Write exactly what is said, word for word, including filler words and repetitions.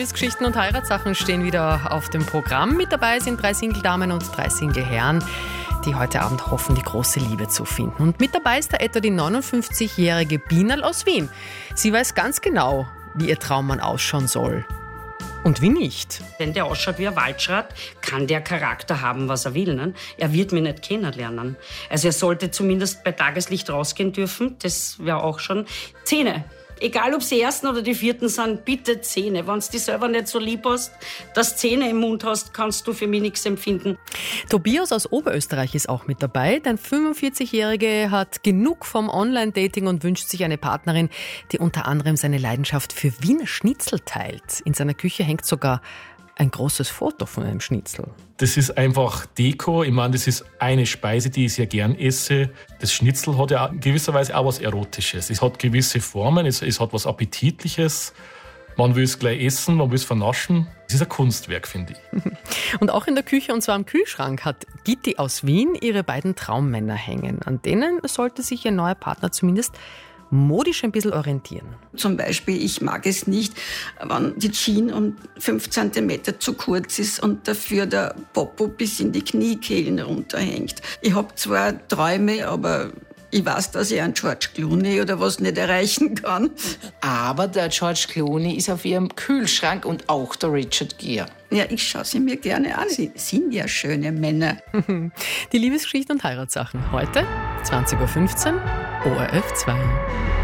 Liebesgeschichten und Heiratssachen stehen wieder auf dem Programm. Mit dabei sind drei Single-Damen und drei Single-Herren, die heute Abend hoffen, die große Liebe zu finden. Und mit dabei ist da etwa die neunundfünfzigjährige Binal aus Wien. Sie weiß ganz genau, wie ihr Traummann ausschauen soll. Und wie nicht? Wenn der ausschaut wie ein Waldschrat, kann der Charakter haben, was er will. Ne? Er wird mich nicht kennenlernen. Also er sollte zumindest bei Tageslicht rausgehen dürfen. Das wäre auch schon. Zähne. Egal, ob sie ersten oder die vierten sind, bitte Zähne. Wenn du dich selber nicht so lieb hast, dass Zähne im Mund hast, kannst du für mich nichts empfinden. Tobias aus Oberösterreich ist auch mit dabei. Der fünfundvierzigjährige hat genug vom Online-Dating und wünscht sich eine Partnerin, die unter anderem seine Leidenschaft für Wiener Schnitzel teilt. In seiner Küche hängt sogar ein großes Foto von einem Schnitzel. Das ist einfach Deko. Ich meine, das ist eine Speise, die ich sehr gern esse. Das Schnitzel hat ja gewisserweise auch was Erotisches. Es hat gewisse Formen, es, es hat was Appetitliches. Man will es gleich essen, man will es vernaschen. Es ist ein Kunstwerk, finde ich. Und auch in der Küche, und zwar im Kühlschrank, hat Gitti aus Wien ihre beiden Traummänner hängen. An denen sollte sich ihr neuer Partner zumindest modisch ein bisschen orientieren. Zum Beispiel, ich mag es nicht, wenn die Jeans um fünf Zentimeter zu kurz ist und dafür der Popo bis in die Kniekehlen runterhängt. Ich habe zwar Träume, aber ich weiß, dass ich einen George Clooney oder was nicht erreichen kann. Aber der George Clooney ist auf ihrem Kühlschrank und auch der Richard Gere. Ja, ich schaue sie mir gerne an. Sie sind ja schöne Männer. Die Liebesgeschichten und Heiratssachen. Heute, zwanzig Uhr fünfzehn, O R F zwei.